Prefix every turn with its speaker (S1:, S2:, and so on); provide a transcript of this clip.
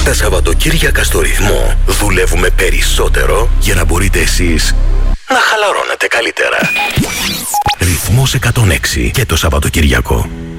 S1: Τα Σαββατοκύριακα στο Ρυθμό δουλεύουμε περισσότερο για να μπορείτε εσείς να χαλαρώνετε καλύτερα. Ρυθμός 106 και το Σαββατοκύριακο.